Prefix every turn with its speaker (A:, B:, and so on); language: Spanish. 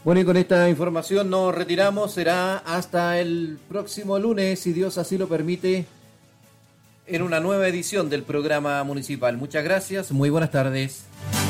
A: Bueno, y con esta información nos retiramos. Será hasta el próximo lunes, si Dios así lo permite, en una nueva edición del programa municipal. Muchas gracias, muy buenas tardes.